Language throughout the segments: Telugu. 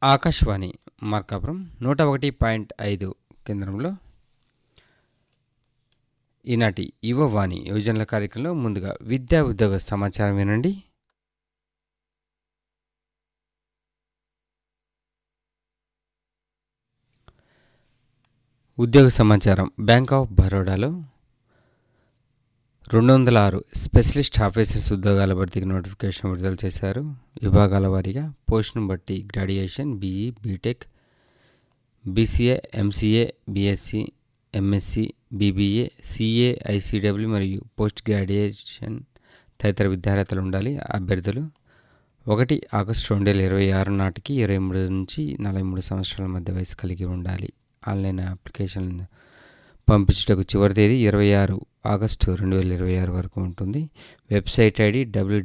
ఆకాశవాణి మార్కాపురం 101.5 కేంద్రంలో ఈనాటి యువవాణి యువజనుల కార్యక్రమంలో ముందుగా విద్యా ఉద్యోగ సమాచారం వినండి. ఉద్యోగ సమాచారం. బ్యాంక్ ఆఫ్ బరోడాలో 206 స్పెషలిస్ట్ ఆఫీసర్స్ ఉద్యోగాల భర్తీకి నోటిఫికేషన్ విడుదల చేశారు. విభాగాల వారీగా పోస్టును బట్టి graduation, BE, BTech, BCA, MCA, BSc, MSc, BBA, CA, ICW మరియు పోస్ట్ గ్రాడ్యుయేషన్ తదితర విద్యార్హతలు ఉండాలి. అభ్యర్థులు 1 ఆగస్టు 2026 నాటికి 23 నుంచి 43 సంవత్సరాల మధ్య వయసు కలిగి ఉండాలి. ఆన్లైన్ అప్లికేషన్ పంపించుటకు చివరి తేదీ 26 ఆగస్టు 2026 వరకు ఉంటుంది. వెబ్సైట్ ఐడి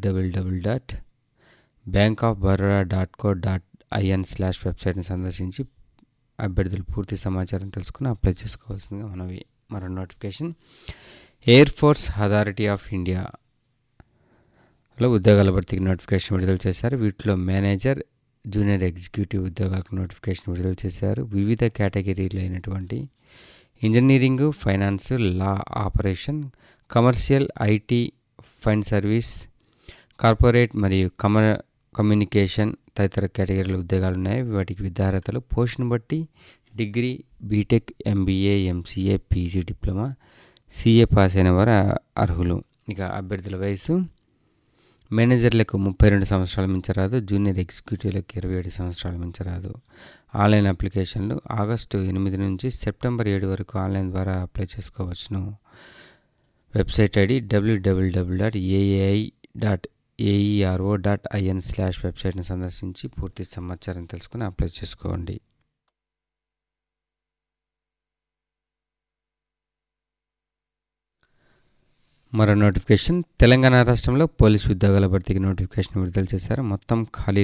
www.bankofbaroda.co.in వెబ్సైట్ని సందర్శించి అభ్యర్థులు పూర్తి సమాచారం తెలుసుకుని అప్లై చేసుకోవాల్సిందిగా మనవి. మరో notification. Air force authority of ఇండియాలో ఉద్యోగాల భర్తీకి నోటిఫికేషన్ విడుదల చేశారు. వీటిలో మేనేజర్, జూనియర్ ఎగ్జిక్యూటివ్ ఉద్యోగాలకు నోటిఫికేషన్ విడుదల చేశారు. వివిధ కేటగిరీలు అయినటువంటి engineering, finance, law, operation, commercial, IT, fund service, corporate మరియు కమ్యూనికేషన్ తదితర కేటగిరీల ఉద్యోగాలు ఉన్నాయి. వాటికి విద్యార్హతలు పోస్టును బట్టి degree, BTech, MBA, MCA, PG, diploma, CA pass అయిన వారు అర్హులు. ఇక అభ్యర్థుల వయసు మేనేజర్లకు 32 సంవత్సరాలు మించరాదు. జూనియర్ ఎగ్జిక్యూటివ్లకు 27 సంవత్సరాలు మించరాదు. ఆన్లైన్ అప్లికేషన్లు ఆగస్టు 8 నుంచి సెప్టెంబర్ 7 వరకు ఆన్లైన్ ద్వారా అప్లై చేసుకోవచ్చును. వెబ్సైట్ ఐడి www.aai.aero.in వెబ్సైట్ని సందర్శించి పూర్తి సమాచారం తెలుసుకుని అప్లై చేసుకోండి. మరో నోటిఫికేషన్. తెలంగాణ రాష్ట్రంలో పోలీసు ఉద్యోగాల భర్తీకి నోటిఫికేషన్ విడుదల చేశారు. మొత్తం ఖాళీ